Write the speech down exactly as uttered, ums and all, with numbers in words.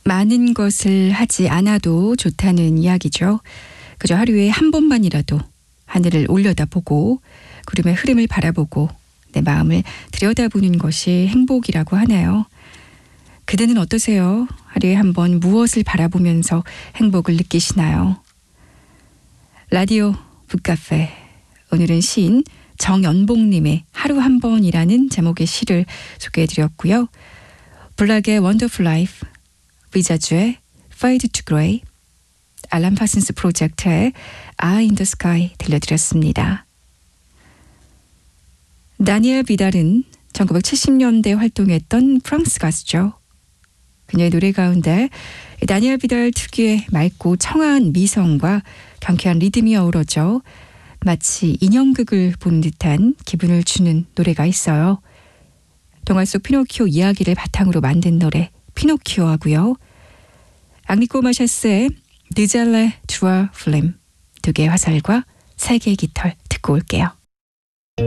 많은 것을 하지 않아도 좋다는 이야기죠. 그저 하루에 한 번만이라도 하늘을 올려다보고 구름의 흐름을 바라보고 내 마음을 들여다보는 것이 행복이라고 하나요? 그대는 어떠세요? 하루에 한 번 무엇을 바라보면서 행복을 느끼시나요? 라디오 북카페, 오늘은 시인 정연봉님의 하루 한 번이라는 제목의 시를 소개해드렸고요. 블락의 원더풀 라이프, 위자주의 Fade to Grey, 알람 파슨스 프로젝트의 Eye in the Sky 들려드렸습니다. 다니엘 비달은 천구백칠십 년대 활동했던 프랑스 가수죠. 그녀의 노래 가운데 다니엘 비달 특유의 맑고 청아한 미성과 경쾌한 리듬이 어우러져 마치 인형극을 보는 듯한 기분을 주는 노래가 있어요. 동화 속 피노키오 이야기를 바탕으로 만든 노래 피노키오하고요. 앙리코 마샤스의 드잘레 드루아 플렘, 두 개의 화살과 세 개의 깃털 듣고 올게요.